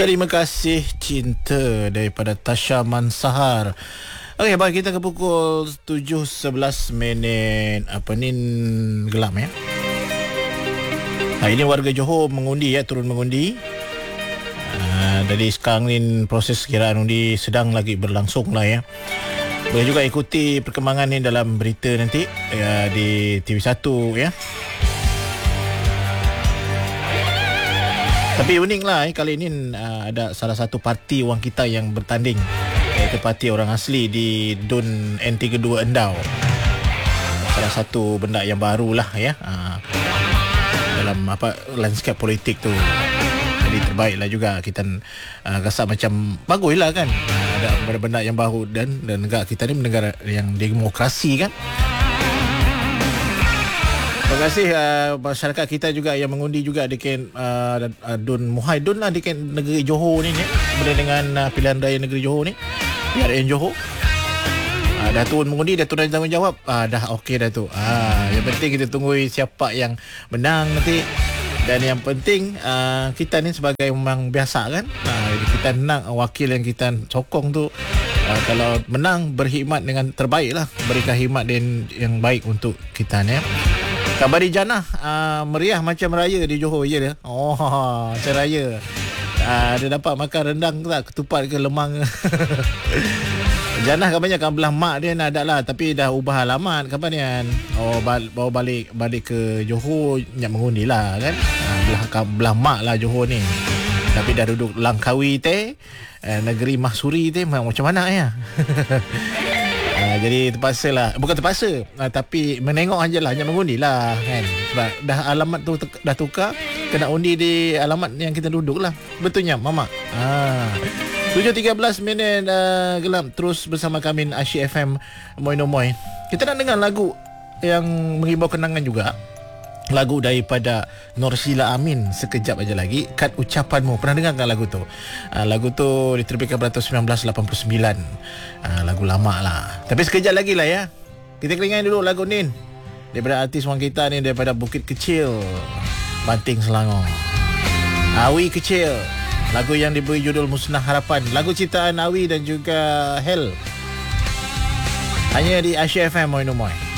Terima kasih cinta daripada Tasha Mansahar. Okey, baik, kita ke pukul 7.11 minit. Apa ni, gelap ya. Hari ini warga Johor mengundi ya, turun mengundi. Jadi sekarang ni proses kiraan undi sedang lagi berlangsung lah ya. Boleh juga ikuti perkembangan ni dalam berita nanti ya, di TV1 ya. Tapi unik lah kali ini ada salah satu parti orang kita yang bertanding, iaitu parti orang asli di DUN N32 Endau. Salah satu benda yang baru lah ya, dalam landscape politik tu. Jadi terbaiklah juga kita rasa macam bagus lah kan, ada benda-benda yang baru dan negara kita ni negara yang demokrasi kan. Terima kasih masyarakat kita juga yang mengundi juga di DUN Muhaidun lah, di negeri Johor ni berbeza dengan pilihan raya negeri Johor ni, PRN Johor. Dah turun mengundi, dah turun tanggungjawab, dah okey dah tu. Yang penting kita tunggu siapa yang menang nanti. Dan yang penting kita ni sebagai memang biasa kan, kita nak wakil yang kita sokong tu kalau menang berkhidmat dengan terbaik lah, berikan khidmat yang baik untuk kita ni. Khabar di Janah meriah macam raya di Johor je dia. Macam raya. Dia dapat makan rendang tak, ketupat ke lemang. Janah kabarnya kan belah mak dia nak ada lah, tapi dah ubah alamat kabar ni kan. Bawa balik ke Johor nak mengundi lah kan. Belah mak lah Johor ni. Tapi dah duduk Langkawi teh, negeri Mahsuri teh, macam mana ya? Jadi terpaksa lah, bukan terpaksa, tapi menengok aja lah, hanya mengundi lah kan. Sebab dah alamat tu dah tukar, kena undi di alamat yang kita duduk lah. Betulnya Mama. 7.13 minit gelap. Terus bersama kami Asyik FM Moi No Moi. Kita nak dengar lagu yang mengimbau kenangan juga. Lagu daripada Norsila Amin, Sekejap Aja Lagi, Kad Ucapanmu. Pernah dengar tak lagu tu? Lagu tu diterbitkan pada tahun 1989. Lagu lama lah, tapi sekejap lagi lah ya. Kita kelingan dulu lagu ni daripada artis orang kita ni, daripada Bukit Kecil, Banting, Selangor. Awi Kecil, lagu yang diberi judul Musnah Harapan. Lagu ciptaan Awi dan juga Hel, hanya di Asyik FM Moi No Moi.